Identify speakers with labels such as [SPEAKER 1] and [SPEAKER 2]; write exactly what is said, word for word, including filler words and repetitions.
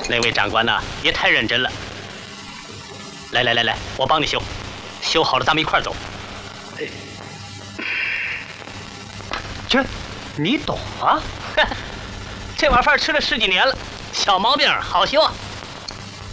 [SPEAKER 1] 那位长官呐、啊，也太认真了。来来来来，我帮你修，修好了咱们一块儿走。
[SPEAKER 2] 这，你懂啊？
[SPEAKER 1] 这碗饭吃了十几年了，小毛病好修。